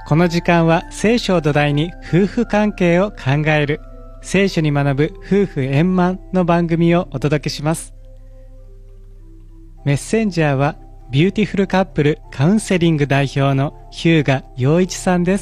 この時間は聖書を土台に夫婦関係を考える聖書に学ぶ夫婦円満の番組をお届けします。メッセンジャーはビューティフルカップルカウンセリング代表の日向陽一さんです。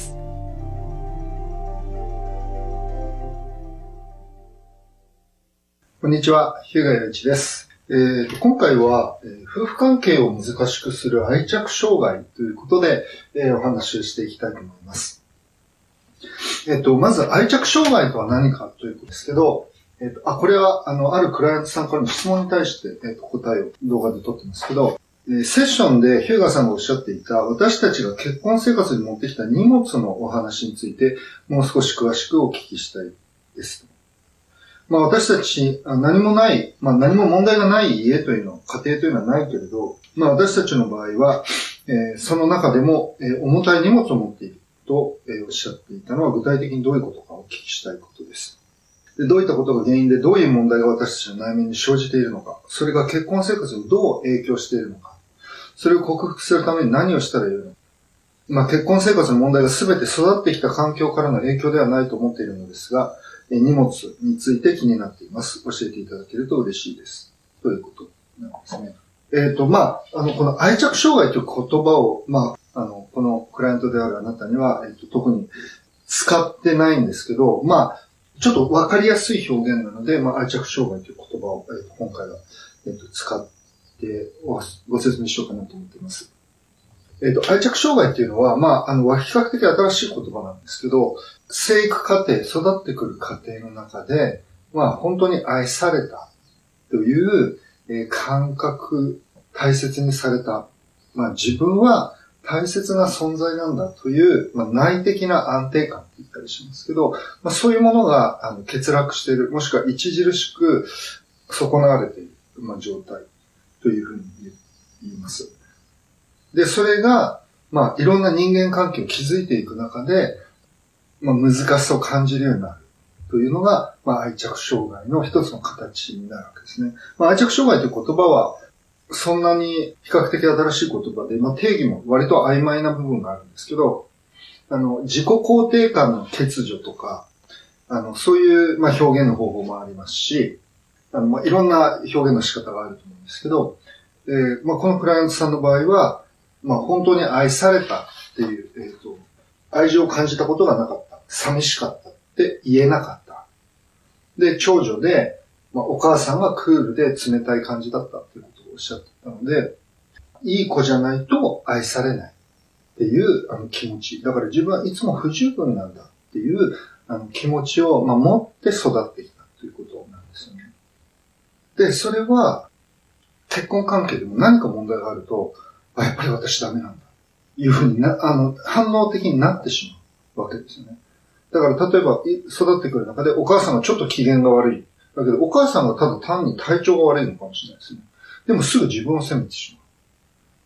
こんにちは、日向陽一です。今回は、夫婦関係を難しくする愛着障害ということで、お話をしていきたいと思います。まず愛着障害とは何かということですけど、これはあるクライアントさんからの質問に対して、答えを動画で撮ってますけど、セッションで日向さんがおっしゃっていた私たちが結婚生活に持ってきた荷物のお話についてもう少し詳しくお聞きしたいです。私たち何もない、何も問題がない家というのは、家庭というのはないけれど、私たちの場合は、その中でも、重たい荷物を持っていると、おっしゃっていたのは具体的にどういうことかお聞きしたいことです。で、どういったことが原因でどういう問題が私たちの悩みに生じているのか、それが結婚生活にどう影響しているのか、それを克服するために何をしたらいいのか。結婚生活の問題が全て育ってきた環境からの影響ではないと思っているのですが、荷物について気になっています。教えていただけると嬉しいです。ということなんですね。この愛着障害という言葉を、このクライアントであるあなたには、特に使ってないんですけど、ちょっとわかりやすい表現なので、愛着障害という言葉を、今回は、使ってご説明しようかなと思っています。愛着障害っていうのは、比較的新しい言葉なんですけど、生育過程、育ってくる過程の中で、本当に愛されたという、感覚、大切にされた。自分は大切な存在なんだという、内的な安定感って言ったりしますけど、そういうものが欠落している、もしくは著しく損なわれている、状態というふうに言います。で、それが、いろんな人間関係を築いていく中で、難しさを感じるようになるというのが、愛着障害の一つの形になるわけですね。愛着障害という言葉は、そんなに比較的新しい言葉で、定義も割と曖昧な部分があるんですけど、自己肯定感の欠如とか、そういう、表現の方法もありますし、いろんな表現の仕方があると思うんですけど、このクライアントさんの場合は、本当に愛されたっていう、愛情を感じたことがなかった。寂しかったって言えなかった。で、長女で、お母さんがクールで冷たい感じだったっていうことをおっしゃってたので、いい子じゃないと愛されないっていう気持ち。だから自分はいつも不十分なんだっていう気持ちを、持って育ってきたということなんですよね。で、それは結婚関係でも何か問題があると、やっぱり私ダメなんだ。いうふうに反応的になってしまうわけですよね。だから例えば育ってくる中でお母さんがちょっと機嫌が悪い。だけどお母さんがただ単に体調が悪いのかもしれないですね。でもすぐ自分を責めてし